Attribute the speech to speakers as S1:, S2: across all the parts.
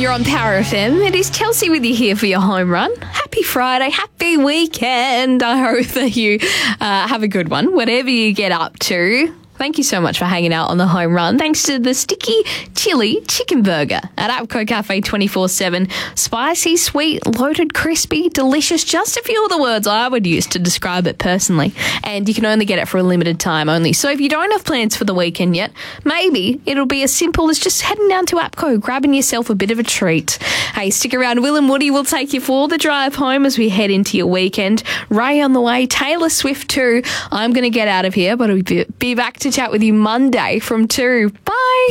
S1: You're on Power FM. It is Chelsea with you here for your home run. Happy Friday, happy weekend. I hope that you have a good one, whatever you get up to. Thank you so much for hanging out on the home run. Thanks to the Sticky Chili Chicken Burger at APCO Cafe 24/7. Spicy, sweet, loaded, crispy, delicious. Just a few of the words I would use to describe it personally. And you can only get it for a limited time only. So if you don't have plans for the weekend yet, maybe it'll be as simple as just heading down to APCO, grabbing yourself a bit of a treat. Hey, stick around. Will and Woody will take you for the drive home as we head into your weekend. Ray on the way, Taylor Swift too. I'm going to get out of here, but I'll be back to chat with you Monday from 2. Bye.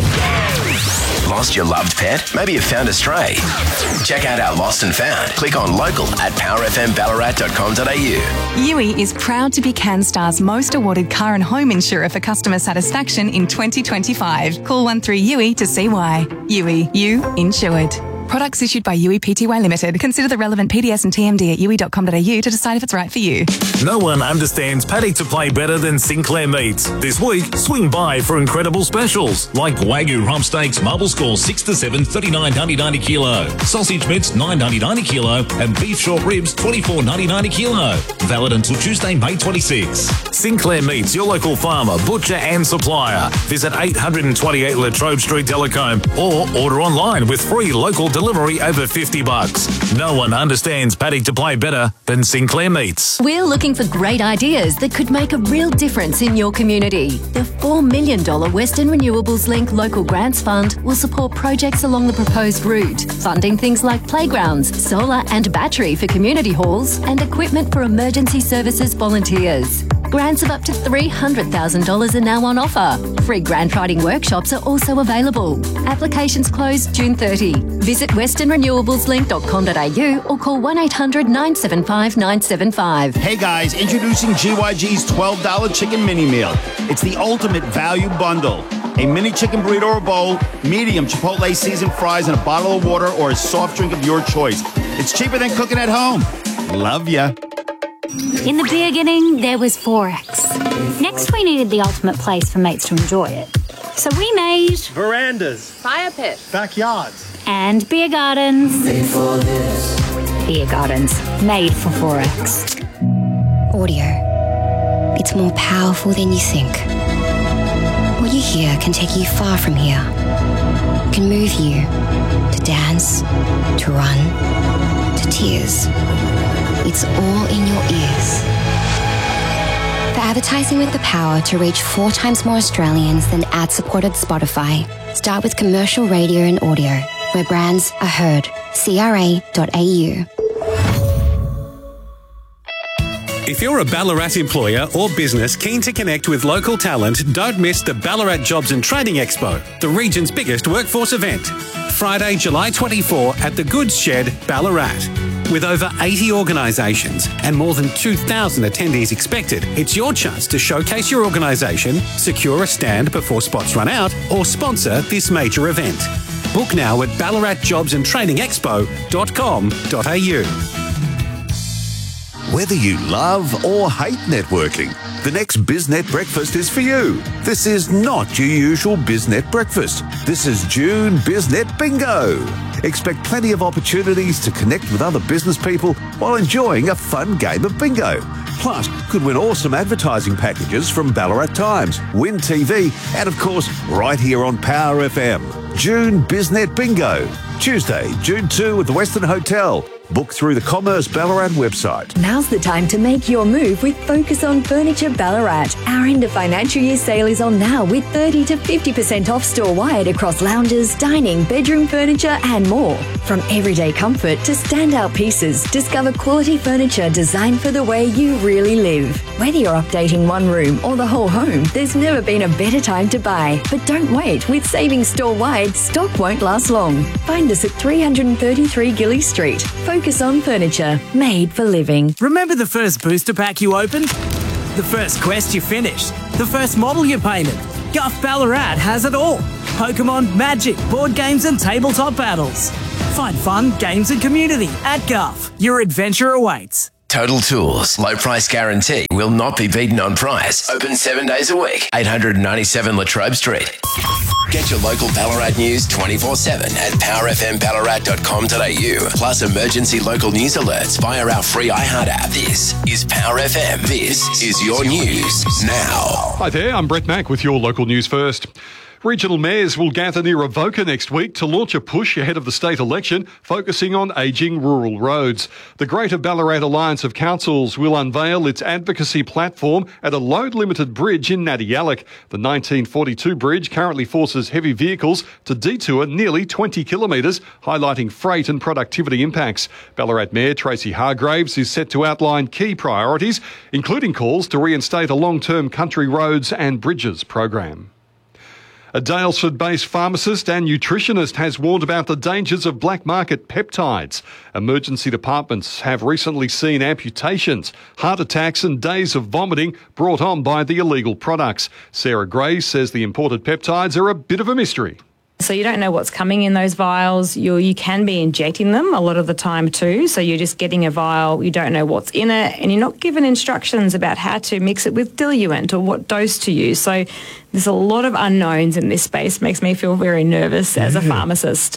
S2: Lost your loved pet? Maybe you found a stray. Check out our Lost and Found. Click on local at powerfmballarat.com.au.
S3: Yui is proud to be CanStar's most awarded car and home insurer for customer satisfaction in 2025. Call 13Yui to see why. Yui, you insured. Products issued by Yui Pty Limited. Consider the relevant PDS and TMD at yui.com.au to decide if it's right for you.
S4: No one understands paddock to play better than Sinclair Meats. This week, swing by for incredible specials like Wagyu rump steaks, marble score 6 to 7, $39.99 a kilo. Sausage mitts, $9.99 a kilo. And beef short ribs, $24.99 a kilo. Valid until Tuesday, May 26. Sinclair Meats, your local farmer, butcher and supplier. Visit 828 Latrobe Street, Delacombe, or order online with free local delivery over $50. No one understands paddock to play better than Sinclair Meats.
S5: We're looking for great ideas that could make a real difference in your community. The $4 million Western Renewables Link Local Grants Fund will support projects along the proposed route, funding things like playgrounds, solar and battery for community halls, and equipment for emergency services volunteers. Grants of up to $300,000 are now on offer. Free grant writing workshops are also available. Applications close June 30. Visit westernrenewablesLink.com.au or call 1-800 975 975.
S6: Hey guys, introducing GYG's $12 chicken mini meal. It's the ultimate value bundle. A mini chicken burrito or bowl, medium Chipotle seasoned fries, and a bottle of water or a soft drink of your choice. It's cheaper than cooking at home. Love ya.
S7: In the beginning, there was Forex. Next, we needed the ultimate place for mates to enjoy it. So we made
S8: verandas,
S1: fire pits,
S8: backyards,
S7: and beer gardens. Made for this. Beer gardens made for Forex.
S9: Audio. It's more powerful than you think. What you hear can take you far from here. It can move you to dance, to run, to tears. It's all in your ears. For advertising with the power to reach 4 times more Australians than ad-supported Spotify, start with commercial radio and audio, where brands are heard. CRA.au.
S10: If you're a Ballarat employer or business keen to connect with local talent, don't miss the Ballarat Jobs and Training Expo, the region's biggest workforce event. Friday, July 24 at the Goods Shed, Ballarat. With over 80 organisations and more than 2,000 attendees expected, it's your chance to showcase your organisation, secure a stand before spots run out, or sponsor this major event. Book now at ballaratjobsandtrainingexpo.com.au.
S11: Whether you love or hate networking, the next BizNet breakfast is for you. This is not your usual BizNet breakfast. This is June BizNet Bingo. Expect plenty of opportunities to connect with other business people while enjoying a fun game of bingo. Plus, could win awesome advertising packages from Ballarat Times, Win TV, and of course, right here on Power FM. June BizNet Bingo. Tuesday, June 2 at the Western Hotel. Book through the Commerce Ballarat website.
S12: Now's the time to make your move with Focus on Furniture Ballarat. Our end of financial year sale is on now with 30 to 50% off store-wide across lounges, dining, bedroom furniture and more. From everyday comfort to standout pieces, discover quality furniture designed for the way you really live. Whether you're updating one room or the whole home, there's never been a better time to buy. But don't wait, with savings store-wide, stock won't last long. Find us at 333 Gilly Street. Focus on Furniture, made for living.
S13: Remember the first booster pack you opened? The first quest you finished? The first model you painted? Guff Ballarat has it all. Pokemon, Magic, board games and tabletop battles. Find fun, games and community at Guff. Your adventure awaits.
S2: Total Tools. Low price guarantee. Will not be beaten on price. Open 7 days a week. 897 Latrobe Street. Get your local Ballarat news 24/7 at powerfmballarat.com.au. Plus emergency local news alerts via our free iHeart app. This is Power FM. This is your news now.
S8: Hi there, I'm Brett Mack with your local news first. Regional mayors will gather near Avoca next week to launch a push ahead of the state election, focusing on ageing rural roads. The Greater Ballarat Alliance of Councils will unveil its advocacy platform at a load-limited bridge in Nadialloc. The 1942 bridge currently forces heavy vehicles to detour nearly 20 kilometres, highlighting freight and productivity impacts. Ballarat Mayor Tracy Hargraves is set to outline key priorities, including calls to reinstate a long-term country roads and bridges program. A Daylesford-based pharmacist and nutritionist has warned about the dangers of black market peptides. Emergency departments have recently seen amputations, heart attacks and days of vomiting brought on by the illegal products. Sarah Gray says the imported peptides are a bit of a mystery.
S14: So you don't know what's coming in those vials. You can be injecting them a lot of the time too. So you're just getting a vial, you don't know what's in it, and you're not given instructions about how to mix it with diluent or what dose to use. So there's a lot of unknowns in this space. Makes me feel very nervous as a pharmacist.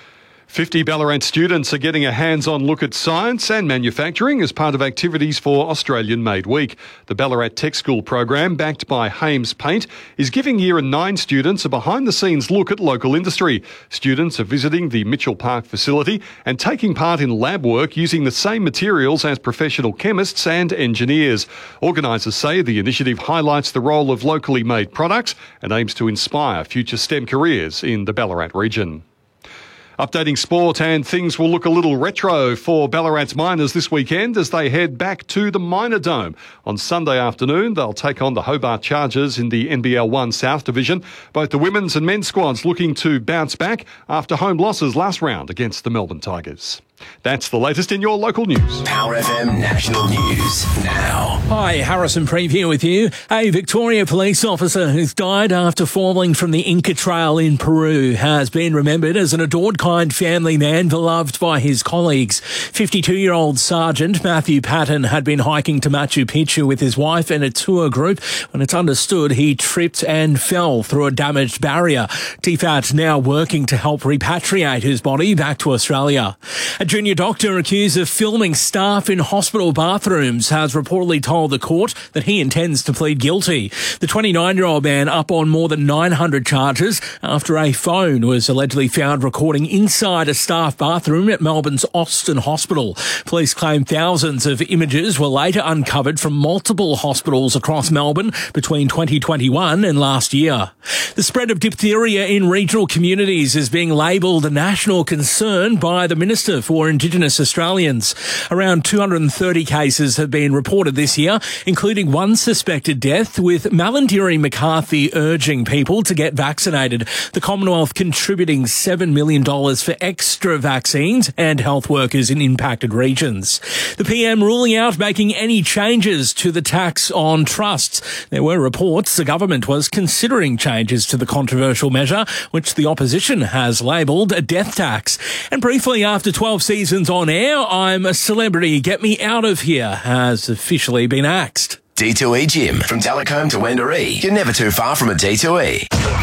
S8: 50 Ballarat students are getting a hands-on look at science and manufacturing as part of activities for Australian Made Week. The Ballarat Tech School program, backed by Hames Paint, is giving Year 9 students a behind-the-scenes look at local industry. Students are visiting the Mitchell Park facility and taking part in lab work using the same materials as professional chemists and engineers. Organisers say the initiative highlights the role of locally made products and aims to inspire future STEM careers in the Ballarat region. Updating sport, and things will look a little retro for Ballarat's Miners this weekend as they head back to the Miner Dome. On Sunday afternoon, they'll take on the Hobart Chargers in the NBL 1 South Division. Both the women's and men's squads looking to bounce back after home losses last round against the Melbourne Tigers. That's the latest in your local news.
S2: Power FM National News now.
S15: Hi, Harrison Preview with you. A Victoria police officer who's died after falling from the Inca Trail in Peru has been remembered as an adored, kind family man beloved by his colleagues. 52-year-old Sergeant Matthew Patton had been hiking to Machu Picchu with his wife and a tour group when it's understood he tripped and fell through a damaged barrier. TFAT now working to help repatriate his body back to Australia. A junior doctor accused of filming staff in hospital bathrooms has reportedly told the court that he intends to plead guilty. The 29-year-old man up on more than 900 charges after a phone was allegedly found recording inside a staff bathroom at Melbourne's Austin Hospital. Police claim thousands of images were later uncovered from multiple hospitals across Melbourne between 2021 and last year. The spread of diphtheria in regional communities is being labelled a national concern by the Minister for Indigenous Australians. Around 230 cases have been reported this year, including one suspected death, with Malarndirri McCarthy urging people to get vaccinated. The Commonwealth contributing $7 million for extra vaccines and health workers in impacted regions. The PM ruling out making any changes to the tax on trusts. There were reports the government was considering changes to the controversial measure, which the opposition has labelled a death tax. And briefly, after 12 seasons on air, I'm a Celebrity, Get Me Out of Here has officially been axed.
S2: D2E Gym. From Telecombe to Wendouree. You're never too far from a D2E.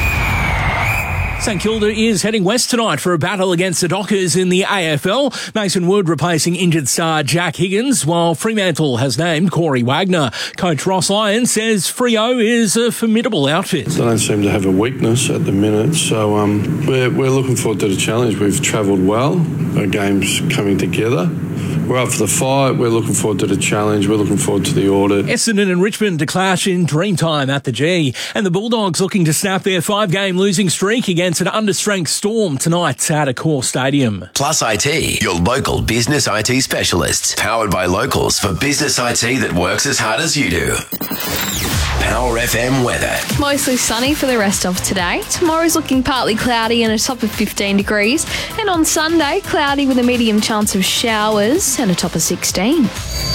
S15: St Kilda is heading west tonight for a battle against the Dockers in the AFL. Mason Wood replacing injured star Jack Higgins, while Fremantle has named Corey Wagner. Coach Ross Lyon says Freo is a formidable outfit.
S16: They don't seem to have a weakness at the minute, so we're looking forward to the challenge. We've travelled well. Our game's coming together. We're up for the fight. We're looking forward to the challenge. We're looking forward to the audit.
S15: Essendon and Richmond to clash in Dreamtime at the G. And the Bulldogs looking to snap their 5-game losing streak against an understrength Storm tonight at Accor Stadium.
S2: Plus IT, your local business IT specialists. Powered by locals for business IT that works as hard as you do. Power FM weather.
S1: Mostly sunny for the rest of today. Tomorrow's looking partly cloudy and a top of 15 degrees. And on Sunday, cloudy with a medium chance of showers and a top of 16.